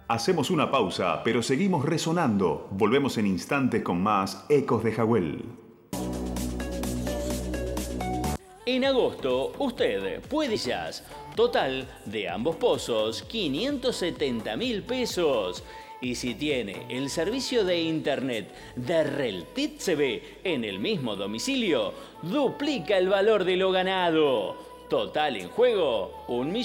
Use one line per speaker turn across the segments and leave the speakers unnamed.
Hacemos una pausa, pero seguimos resonando. Volvemos en instantes con más Ecos de Jagüel.
En agosto, usted puede jazz. Total de ambos pozos, 570.000 pesos. Y si tiene el servicio de internet de Reltit CB en el mismo domicilio, duplica el valor de lo ganado. Total en juego,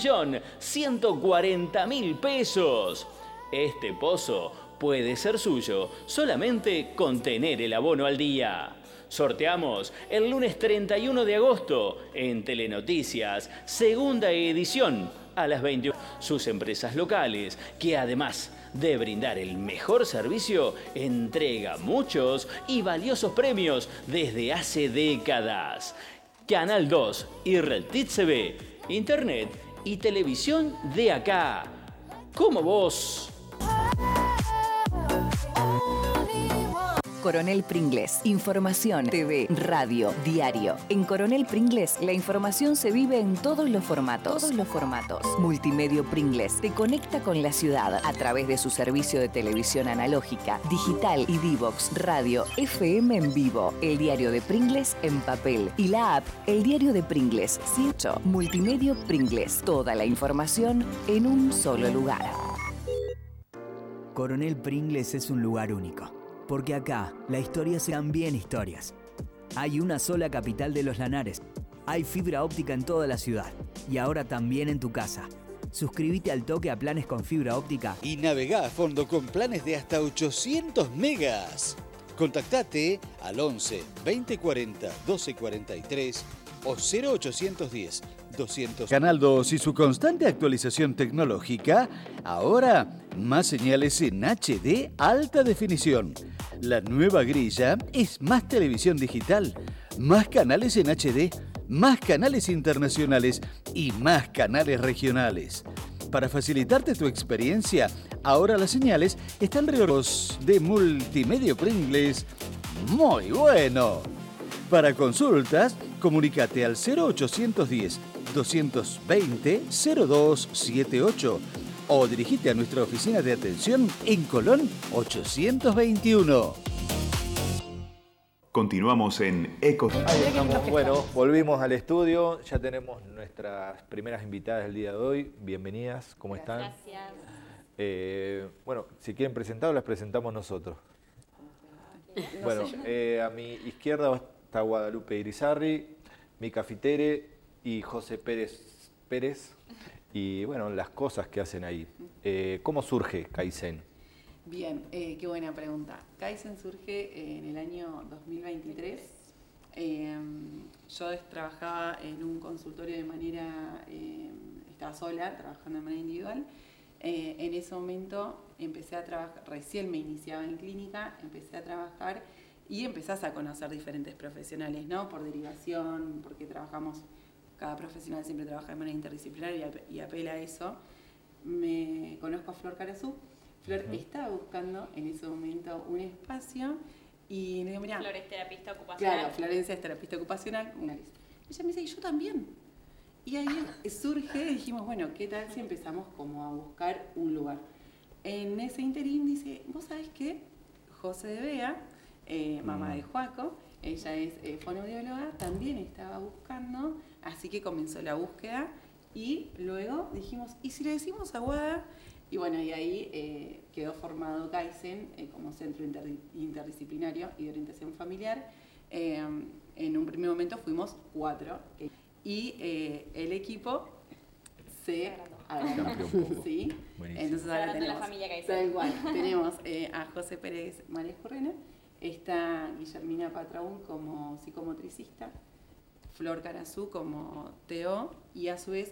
1.140.000 pesos. Este pozo puede ser suyo solamente con tener el abono al día. Sorteamos el lunes 31 de agosto en Telenoticias, segunda edición, a las 21. Sus empresas locales, que además de brindar el mejor servicio, entrega muchos y valiosos premios desde hace décadas. Canal 2 y Reltit CB, Internet y televisión de acá. Como vos.
Coronel Pringles, información, TV, radio, diario. En Coronel Pringles, la información se vive en todos los formatos. Multimedio Pringles te conecta con la ciudad a través de su servicio de televisión analógica, digital y Divox, radio, FM en vivo, el diario de Pringles en papel y la app El Diario de Pringles. 108. Multimedio Pringles, toda la información en un solo lugar.
Coronel Pringles es un lugar único. Porque acá, la historia se también historias. Hay una sola capital de los Lanares. Hay fibra óptica en toda la ciudad. Y ahora también en tu casa. Suscríbete al toque a planes con fibra óptica.
Y navegá a fondo con planes de hasta 800 megas. Contactate al 11 2040 1243 o 0810 200. Canal 2 y su constante actualización tecnológica, ahora más señales en HD alta definición. La nueva grilla es más televisión digital, más canales en HD, más canales internacionales y más canales regionales. Para facilitarte tu experiencia, ahora las señales están reorganizadas de Multimedio Pringles. ¡Muy bueno! Para consultas, comunícate al 0810 220 0278 o dirigite a nuestra oficina de atención en Colón 821.
Continuamos en Ecos.
Ahí estamos. Bueno, volvimos al estudio. Ya tenemos nuestras primeras invitadas del día de hoy. Bienvenidas, ¿cómo están?
Gracias.
Bueno, si quieren presentar, las presentamos nosotros. Bueno, a mi izquierda está Guadalupe Irizarry, Mica Fitere y José Pérez. Y bueno, las cosas que hacen ahí. ¿Cómo surge Kaizen?
Bien, qué buena pregunta. Kaizen surge en el año 2023. Yo trabajaba en un consultorio de manera, estaba sola, trabajando de manera individual. En ese momento empecé a trabajar, recién me iniciaba en clínica, empecé a trabajar y empezás a conocer diferentes profesionales, ¿no? Por derivación, porque trabajamos, cada profesional siempre trabaja de manera interdisciplinaria y apela a eso. Me conozco a Flor Carazú. Flor estaba buscando en ese momento un espacio y le digo, mirá,
Flor es terapista ocupacional.
Claro, Florencia es terapista ocupacional. Ella me dice, y yo también. Y ahí surge, dijimos, bueno, ¿qué tal si empezamos como a buscar un lugar? En ese interín dice, ¿vos sabés qué? José de Bea, mamá de Joaco, ella es fonoaudióloga, también estaba buscando, así que comenzó la búsqueda y luego dijimos, ¿y si le decimos a Guada? Y bueno, y ahí quedó formado Kaizen como centro interdisciplinario y de orientación familiar. En un primer momento fuimos 4 y el equipo se agrandó. ¿Sí? Entonces ahora tenemos,
la familia Kaizen.
tal cual, tenemos a José Pérez María Currena, está Guillermina Patraún como psicomotricista, Flor Carazú como TO y a su vez